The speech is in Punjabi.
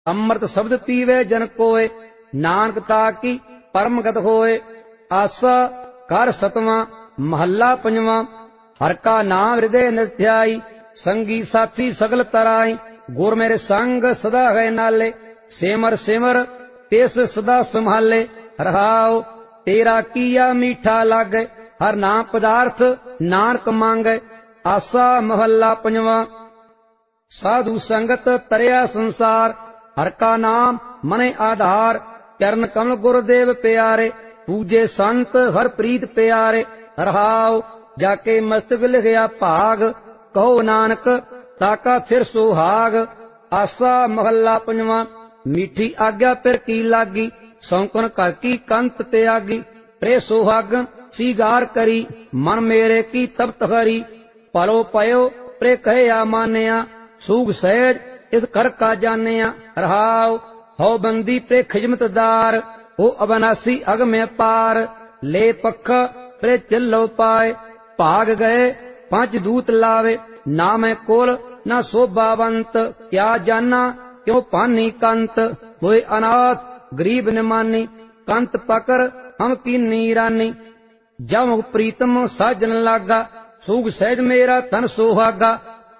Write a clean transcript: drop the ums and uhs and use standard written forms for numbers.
ਅੰਮ੍ਰਿਤ ਸ਼ਬਦ ਪੀਵੇ ਜਨ ਕੋਏ, ਨਾਨਕ ਤਾਕੀ ਪਰਮਗਤ ਹੋਏ। ਆਸਾ ਘਰ ਸਤਵਾਂ ਮਹੱਲਾ ਪੰਜਵਾਂ। ਹਰਿ ਕਾ ਨਾਮ ਹਿਰਦੇ ਨਿਰਧਿਆਈ, ਸੰਗੀ ਸਾਥੀ ਸਗਲ ਤਰਾਈ। ਗੁਰ ਮੇਰੇ ਸੰਗ ਸਦਾ ਹੈ ਨਾਲੇ, ਸਿਮਰ ਸਿਮਰ ਤਿਸ ਸਦਾ ਸੰਭਾਲੇ। ਰਹਾਉ ਤੇਰਾ ਕੀਆ ਮੀਠਾ ਲਾਗੇ, ਹਰ ਨਾਮ ਪਦਾਰਥ ਨਾਨਕ ਮੰਗੈ। ਆਸਾ ਮਹੱਲਾ ਪੰਜਵਾਂ। ਸਾਧੂ ਸੰਗਤ ਤਰਿਆ ਸੰਸਾਰ, ਹਰਿ ਕਾ ਨਾਮ ਮਨੇ ਆਧਾਰ। ਚਰਨ ਕਮਲ ਗੁਰਦੇਵ ਪਿਆਰੇ, ਪੂਜੇ ਸੰਤ ਹਰ ਪ੍ਰੀਤ ਪਿਆਰੇ। ਰਹਾਉ ਜਾ ਕੇ ਮਸਤਕ ਲਿਖਿਆ ਭਾਗ, ਕਹੋ ਨਾਨਕ ਤਾਕਾ ਫਿਰ ਸੁਹਾਗ। ਆਸਾ ਮਹੱਲਾ ਪੰਜਵਾਂ। ਮੀਠੀ ਆਗਿਆ ਫਿਰ ਕੀ ਲਾਗੀ, ਸੌਂਕਣ ਘਰ ਕੀ ਕੰਤ ਤਿਆਗੀ। ਪ੍ਰੇ ਸੁਹਾਗਨ ਸੀਗਾਰ ਕਰੀ, ਮਨ ਮੇਰੇ ਕੀ ਤਪਤ ਹਰੀ। ਭਲੋ ਪਇਓ ਪ੍ਰੇ ਕਹਿਆ ਮਾਨਿਆ, ਸੂਗ ਸਹਿਜ ਇਸ ਕਰ ਕਾ ਜਾਣਿਆ। ਰਹਾਉ ਹਉ ਬੰਦੀ ਪ੍ਰੇ ਖਿਜਮਤਦਾਰ, ਉਹ ਅਬਨਾਸੀ ਅਗਮੇ ਪਾਰ। ਲੈ ਪੱਖ ਪ੍ਰੇ ਚੱਲੋ ਪਾਏ, ਭਾਗ ਗਏ ਪੰਜ ਦੂਤ ਲਾਵੇ। ਨਾ ਮੈਂ ਕੋਲ ਨਾ ਸੋਭਾਵੰਤ, ਕਿਆ ਜਾਨਾ ਕਿਉ ਪਾਨੀ ਕੰਤ। ਹੋਏ ਅਨਾਥ ਗਰੀਬ ਨਿਮਾਨੀ, ਕੰਤ ਪਕਰ ਹਮ ਕੀਨੀ ਰਾਨੀ। ਜਮ ਪ੍ਰੀਤਮ ਸਾਜਨ ਲਾਗਾ, ਸੂਗ ਸਹਿਜ ਮੇਰਾ ਤਨ ਸੁਹਾਗਾ।